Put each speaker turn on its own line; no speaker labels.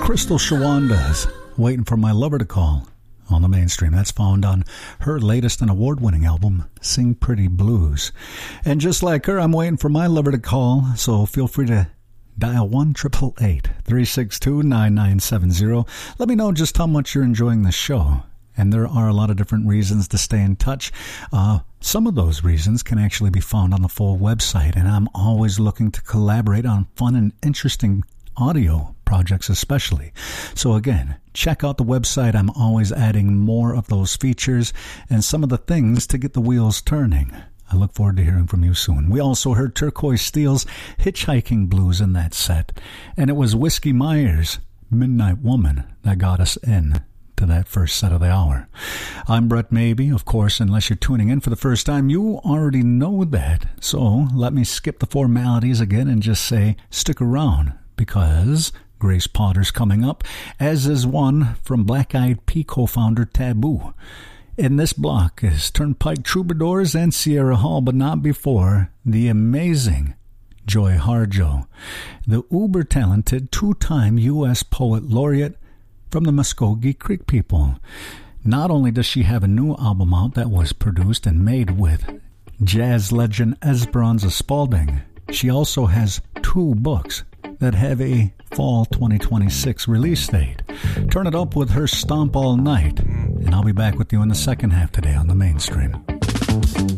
Crystal Shawanda's Waiting for My Lover to Call on the Mainstream. That's found on her latest and award-winning album, Sing Pretty Blues. And just like her, I'm waiting for my lover to call, so feel free to dial 1-888-362-9970. Let me know just how much you're enjoying the show. And there are a lot of different reasons to stay in touch. Some of those reasons can actually be found on the full website, and I'm always looking to collaborate on fun and interesting audio projects especially. So again, check out the website. I'm always adding more of those features and some of the things to get the wheels turning. I look forward to hearing from you soon. We also heard Turquoise Steel's Hitchhiking Blues in that set, and it was Whiskey Myers' Midnight Woman that got us in to that first set of the hour. I'm Brett Maybe. Of course, unless you're tuning in for the first time, you already know that. So let me skip the formalities again and just say stick around, because Grace Potter's coming up, as is one from Black Eyed Pea co-founder Taboo. In this block is Turnpike Troubadours and Sierra Hall, but not before the amazing Joy Harjo, the uber-talented two-time U.S. Poet Laureate from the Muskogee Creek people. Not only does she have a new album out that was produced and made with jazz legend Esperanza Spalding, she also has 2 books that have a fall 2026 release date. Turn it up with her Stomp All Night, and I'll be back with you in the second half today on the Mainstream.